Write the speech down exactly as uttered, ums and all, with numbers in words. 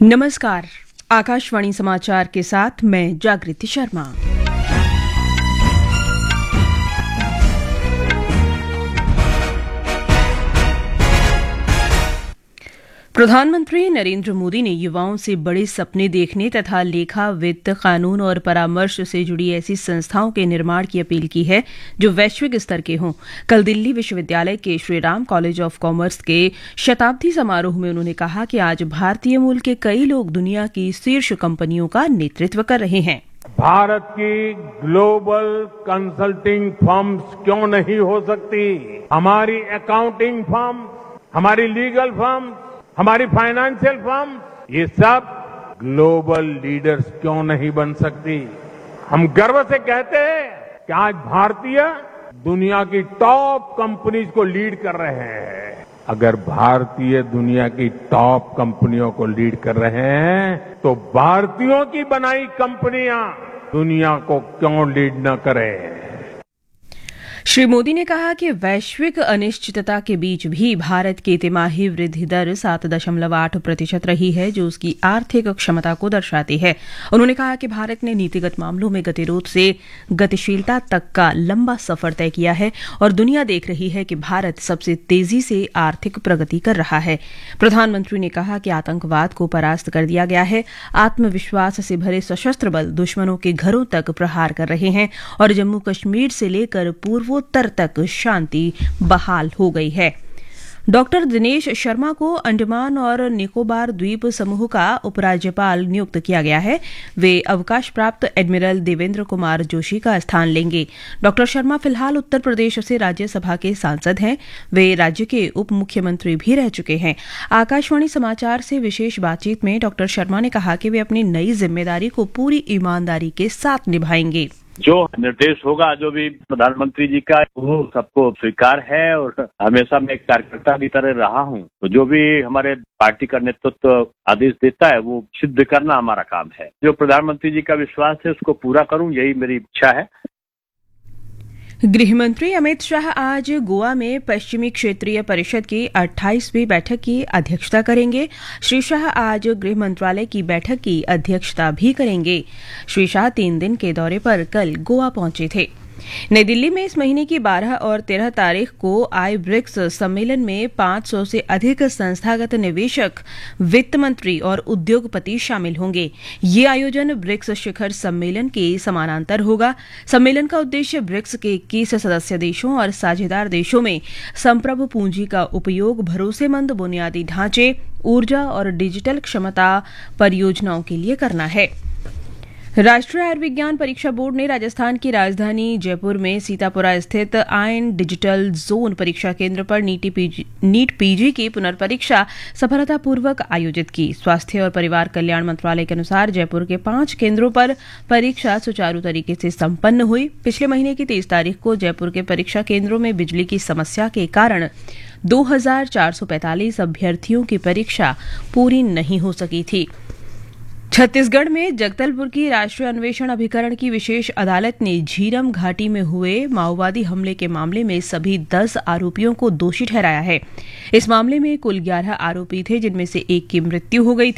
नमस्कार। आकाशवाणी समाचार के साथ मैं जागृति शर्मा। प्रधानमंत्री नरेंद्र मोदी ने युवाओं से बड़े सपने देखने तथा लेखा, वित्त, कानून और परामर्श से जुड़ी ऐसी संस्थाओं के निर्माण की अपील की है जो वैश्विक स्तर के हों। कल दिल्ली विश्वविद्यालय के Shri Ram college of commerce के शताब्दी समारोह में उन्होंने कहा कि आज भारतीय मूल के कई लोग दुनिया की शीर्ष कंपनियों का नेतृत्व कर रहे हैं। भारत की ग्लोबल कंसल्टिंग फर्म्स क्यों नहीं हो सकती? हमारी अकाउंटिंग फर्म, हमारी लीगल फर्म, हमारी फाइनेंशियल फर्म, ये सब ग्लोबल लीडर्स क्यों नहीं बन सकती? हम गर्व से कहते हैं कि आज भारतीय दुनिया की टॉप कंपनीज को लीड कर रहे हैं। अगर भारतीय दुनिया की टॉप कंपनियों को लीड कर रहे हैं तो भारतीयों की बनाई कंपनियां दुनिया को क्यों लीड न करें? श्री मोदी ने कहा कि वैश्विक अनिश्चितता के बीच भी भारत की तिमाही वृद्धि दर सात दशमलव आठ प्रतिशत रही है, जो उसकी आर्थिक क्षमता को दर्शाती है। उन्होंने कहा कि भारत ने नीतिगत मामलों में गतिरोध से गतिशीलता तक का लंबा सफर तय किया है और दुनिया देख रही है कि भारत सबसे तेजी से आर्थिक प्रगति कर रहा है। प्रधानमंत्री ने कहा कि आतंकवाद को परास्त कर दिया गया है, आत्मविश्वास से भरे सशस्त्र बल दुश्मनों के घरों तक प्रहार कर रहे हैं और जम्मू कश्मीर से लेकर पूर्व उत्तर तक शांति बहाल हो गई है। डॉक्टर दिनेश शर्मा को अंडमान और निकोबार द्वीप समूह का उपराज्यपाल नियुक्त किया गया है। वे अवकाश प्राप्त एडमिरल देवेंद्र कुमार जोशी का स्थान लेंगे। डॉक्टर शर्मा फिलहाल उत्तर प्रदेश से राज्यसभा के सांसद हैं। वे राज्य के उप मुख्यमंत्री भी रह चुके हैं। आकाशवाणी समाचार से विशेष बातचीत में डॉक्टर शर्मा ने कहा कि वे अपनी नई जिम्मेदारी को पूरी ईमानदारी के साथ निभाएंगे। जो निर्देश होगा, जो भी प्रधानमंत्री जी का, वो सबको स्वीकार है और हमेशा मैं एक कार्यकर्ता की तरह रहा हूँ। तो जो भी हमारे पार्टी का नेतृत्व आदेश देता है वो सिद्ध करना हमारा काम है। जो प्रधानमंत्री जी का विश्वास है उसको पूरा करूँ, यही मेरी इच्छा है। गृहमंत्री अमित शाह आज गोवा में पश्चिमी क्षेत्रीय परिषद की अट्ठाईसवीं बैठक की अध्यक्षता करेंगे। श्री शाह आज गृह मंत्रालय की बैठक की अध्यक्षता भी करेंगे। श्री शाह तीन दिन के दौरे पर कल गोवा पहुंचे थे। नई दिल्ली में इस महीने की बारह और तेरह तारीख को आई ब्रिक्स सम्मेलन में पांच सौ से अधिक संस्थागत निवेशक, वित्त मंत्री और उद्योगपति शामिल होंगे। ये आयोजन ब्रिक्स शिखर सम्मेलन के समानांतर होगा। सम्मेलन का उद्देश्य ब्रिक्स के इक्कीस सदस्य देशों और साझेदार देशों में संप्रभु पूंजी का उपयोग भरोसेमंद बुनियादी ढांचे, ऊर्जा और डिजिटल क्षमता परियोजनाओं के लिए करना है। राष्ट्रीय आयुर्विज्ञान परीक्षा बोर्ड ने राजस्थान की राजधानी जयपुर में सीतापुरा स्थित आयन डिजिटल जोन परीक्षा केंद्र पर नीट पीजी की पुनर्परीक्षा सफलतापूर्वक आयोजित की। स्वास्थ्य और परिवार कल्याण मंत्रालय के अनुसार जयपुर के पांच केंद्रों पर परीक्षा सुचारू तरीके से संपन्न हुई। पिछले महीने की तेईस तारीख को जयपुर के परीक्षा केंद्रों में बिजली की समस्या के कारण दो हजार चार सौ पैंतालीस अभ्यर्थियों की परीक्षा पूरी नहीं हो सकी थी। छत्तीसगढ़ में जगदलपुर की राष्ट्रीय अन्वेषण अभिकरण की विशेष अदालत ने झीरम घाटी में हुए माओवादी हमले के मामले में सभी दस आरोपियों को दोषी ठहराया है। इस मामले में कुल ग्यारह आरोपी थे, जिनमें से एक की मृत्यु हो गई थी।